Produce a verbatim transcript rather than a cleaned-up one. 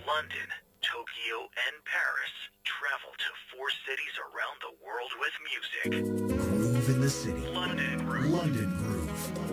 London, Tokyo, and Paris. Travel to four cities around the world with music. Groove in the city. London Groove. London Groove.